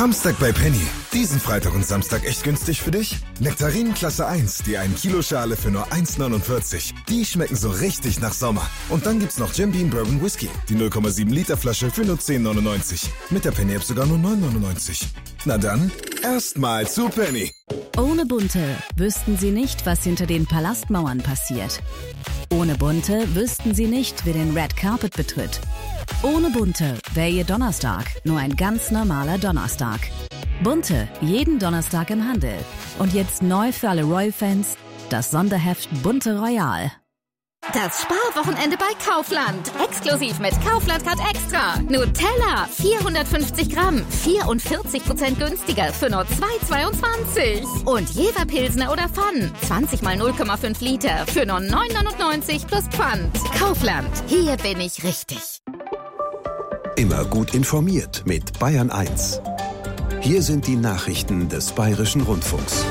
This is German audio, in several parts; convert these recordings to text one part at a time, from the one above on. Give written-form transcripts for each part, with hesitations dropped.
Samstag bei Penny. Diesen Freitag und Samstag echt günstig für dich? Nektarinen Klasse 1, die 1 Kilo Schale für nur 1,49. Die schmecken so richtig nach Sommer. Und dann gibt's noch Jim Beam Bourbon Whisky, die 0,7 Liter Flasche für nur 10,99. Mit der Penny App sogar nur 9,99. Na dann, erstmal zu Penny. Ohne Bunte wüssten Sie nicht, was hinter den Palastmauern passiert. Ohne Bunte wüssten Sie nicht, wer den Red Carpet betritt. Ohne Bunte wäre Ihr Donnerstag nur ein ganz normaler Donnerstag. Bunte, jeden Donnerstag im Handel. Und jetzt neu für alle Royal-Fans, das Sonderheft Bunte Royal. Das Sparwochenende bei Kaufland. Exklusiv mit Kaufland Card Extra. Nutella, 450 Gramm, 44% günstiger für nur 2,22. Und Jever Pilsner oder Pfann, 20 mal 0,5 Liter für nur 9,99 plus Pfand. Kaufland, hier bin ich richtig. Immer gut informiert mit Bayern 1. Hier sind die Nachrichten des Bayerischen Rundfunks.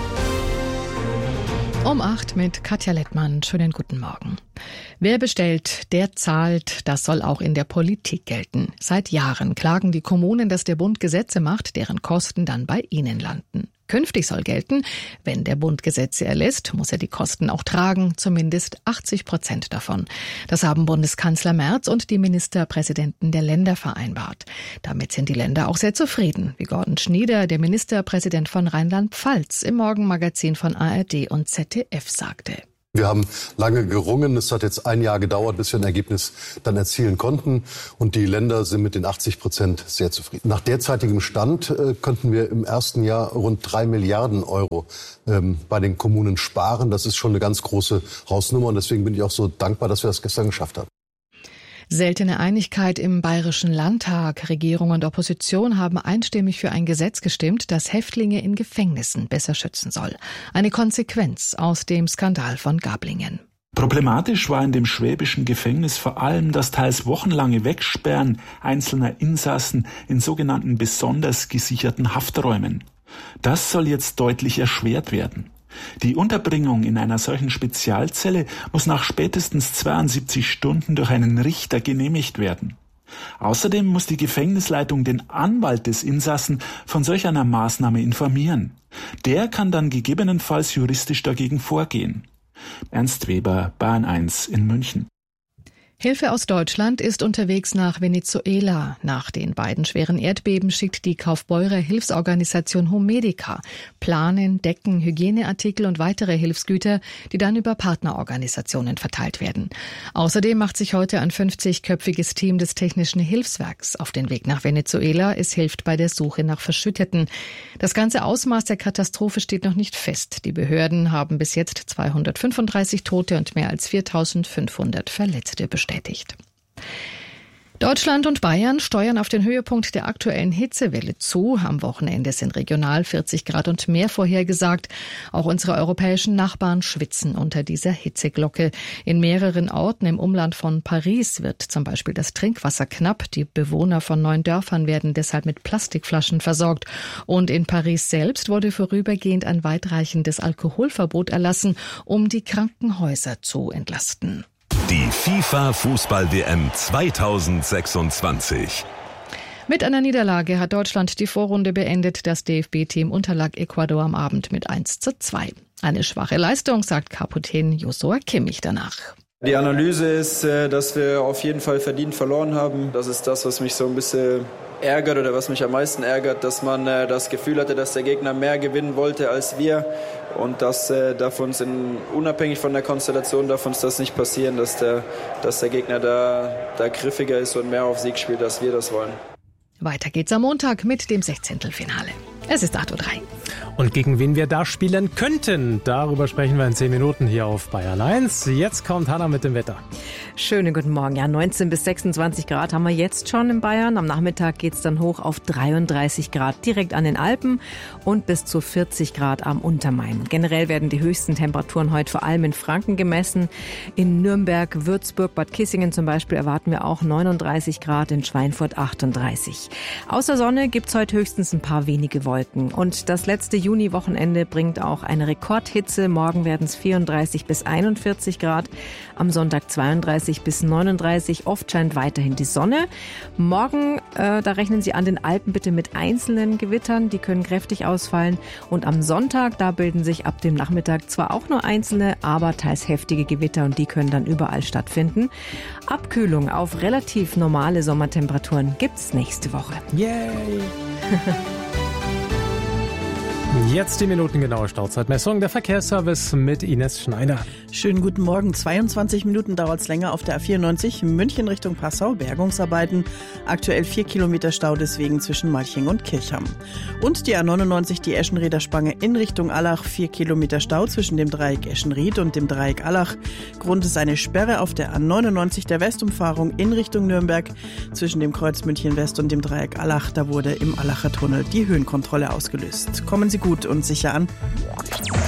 Um 8 mit Katja Lettmann. Schönen guten Morgen. Wer bestellt, der zahlt. Das soll auch in der Politik gelten. Seit Jahren klagen die Kommunen, dass der Bund Gesetze macht, deren Kosten dann bei ihnen landen. Künftig soll gelten, wenn der Bund Gesetze erlässt, muss er die Kosten auch tragen, zumindest 80% davon. Das haben Bundeskanzler Merz und die Ministerpräsidenten der Länder vereinbart. Damit sind die Länder auch sehr zufrieden, wie Gordon Schnieder, der Ministerpräsident von Rheinland-Pfalz, im Morgenmagazin von ARD und ZDF sagte. Wir haben lange gerungen. Es hat jetzt ein Jahr gedauert, bis wir ein Ergebnis dann erzielen konnten. Und die Länder sind mit den 80% sehr zufrieden. Nach derzeitigem Stand könnten wir im ersten Jahr rund 3 Milliarden Euro bei den Kommunen sparen. Das ist schon eine ganz große Hausnummer. Und deswegen bin ich auch so dankbar, dass wir das gestern geschafft haben. Seltene Einigkeit im Bayerischen Landtag. Regierung und Opposition haben einstimmig für ein Gesetz gestimmt, das Häftlinge in Gefängnissen besser schützen soll. Eine Konsequenz aus dem Skandal von Gablingen. Problematisch war in dem schwäbischen Gefängnis vor allem das teils wochenlange Wegsperren einzelner Insassen in sogenannten besonders gesicherten Hafträumen. Das soll jetzt deutlich erschwert werden. Die Unterbringung in einer solchen Spezialzelle muss nach spätestens 72 Stunden durch einen Richter genehmigt werden. Außerdem muss die Gefängnisleitung den Anwalt des Insassen von solch einer Maßnahme informieren. Der kann dann gegebenenfalls juristisch dagegen vorgehen. Ernst Weber, Bayern 1 in München. Hilfe aus Deutschland ist unterwegs nach Venezuela. Nach den beiden schweren Erdbeben schickt die Kaufbeurer Hilfsorganisation Homedica Planen, Decken, Hygieneartikel und weitere Hilfsgüter, die dann über Partnerorganisationen verteilt werden. Außerdem macht sich heute ein 50-köpfiges Team des Technischen Hilfswerks auf den Weg nach Venezuela. Es hilft bei der Suche nach Verschütteten. Das ganze Ausmaß der Katastrophe steht noch nicht fest. Die Behörden haben bis jetzt 235 Tote und mehr als 4.500 Verletzte bestätigt. Deutschland und Bayern steuern auf den Höhepunkt der aktuellen Hitzewelle zu. Am Wochenende sind regional 40 Grad und mehr vorhergesagt. Auch unsere europäischen Nachbarn schwitzen unter dieser Hitzeglocke. In mehreren Orten im Umland von Paris wird zum Beispiel das Trinkwasser knapp. Die Bewohner von 9 Dörfern werden deshalb mit Plastikflaschen versorgt. Und in Paris selbst wurde vorübergehend ein weitreichendes Alkoholverbot erlassen, um die Krankenhäuser zu entlasten. Die FIFA-Fußball-WM 2026. Mit einer Niederlage hat Deutschland die Vorrunde beendet. Das DFB-Team unterlag Ecuador am Abend mit 1:2. Eine schwache Leistung, sagt Kapitän Joshua Kimmich danach. Die Analyse ist, dass wir auf jeden Fall verdient verloren haben. Das ist das, was mich so ein bisschen ärgert oder was mich am meisten ärgert, dass man das Gefühl hatte, dass der Gegner mehr gewinnen wollte als wir. Und das darf uns unabhängig von der Konstellation darf uns das nicht passieren, dass der Gegner da griffiger ist und mehr auf Sieg spielt, als wir das wollen. Weiter geht's am Montag mit dem 16. Finale. Es ist 8:03 Uhr. Und gegen wen wir da spielen könnten, darüber sprechen wir in 10 Minuten hier auf Bayern 1. Jetzt kommt Hanna mit dem Wetter. Schönen guten Morgen. Ja, 19 bis 26 Grad haben wir jetzt schon in Bayern. Am Nachmittag geht's dann hoch auf 33 Grad direkt an den Alpen und bis zu 40 Grad am Untermain. Generell werden die höchsten Temperaturen heute vor allem in Franken gemessen. In Nürnberg, Würzburg, Bad Kissingen zum Beispiel erwarten wir auch 39 Grad, in Schweinfurt 38. Außer Sonne gibt's heute höchstens ein paar wenige Wolken. Und das letzte Juni-Wochenende bringt auch eine Rekordhitze. Morgen werden es 34 bis 41 Grad. Am Sonntag 32 bis 39. Oft scheint weiterhin die Sonne. Morgen, da rechnen Sie an den Alpen bitte mit einzelnen Gewittern. Die können kräftig ausfallen. Und am Sonntag, da bilden sich ab dem Nachmittag zwar auch nur einzelne, aber teils heftige Gewitter und die können dann überall stattfinden. Abkühlung auf relativ normale Sommertemperaturen gibt's nächste Woche. Yay! Jetzt die minutengenaue Stauzeitmessung. Der Verkehrsservice mit Ines Schneider. Schönen guten Morgen. 22 Minuten dauert es länger auf der A94 München Richtung Passau. Bergungsarbeiten. Aktuell 4 Kilometer Stau deswegen zwischen Malching und Kirchham. Und die A99, die Eschenrieder-Spange in Richtung Allach. 4 Kilometer Stau zwischen dem Dreieck Eschenried und dem Dreieck Allach. Grund ist eine Sperre auf der A99 der Westumfahrung in Richtung Nürnberg. Zwischen dem Kreuz München West und dem Dreieck Allach. Da wurde im Allacher Tunnel die Höhenkontrolle ausgelöst. Kommen Sie gut und sicher an.